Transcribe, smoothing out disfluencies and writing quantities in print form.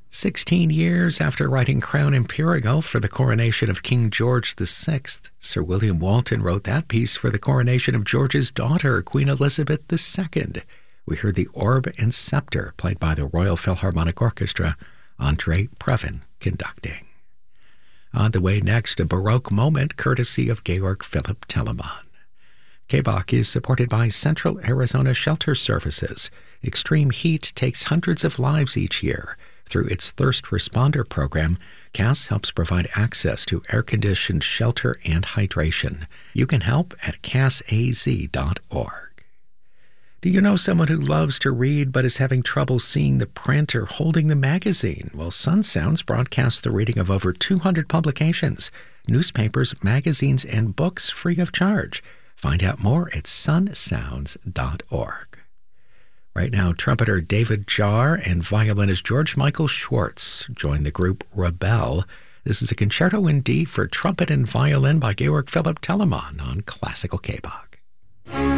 16 years after writing Crown Imperial for the coronation of King George VI, Sir William Walton wrote that piece for the coronation of George's daughter, Queen Elizabeth II. We heard the Orb and Scepter, played by the Royal Philharmonic Orchestra, Andre Previn conducting. On the way next, a Baroque moment courtesy of Georg Philipp Telemann. KBOK is supported by Central Arizona Shelter Services. Extreme heat takes hundreds of lives each year. Through its Thirst Responder program, CAS helps provide access to air-conditioned shelter and hydration. You can help at casaz.org. Do you know someone who loves to read but is having trouble seeing the print or holding the magazine? Well, Sun Sounds broadcasts the reading of over 200 publications, newspapers, magazines, and books free of charge. Find out more at sunsounds.org. Right now, trumpeter David Jarr and violinist George Michael Schwartz join the group Rebel. This is a concerto in D for trumpet and violin by Georg Philipp Telemann on Classical KBOK.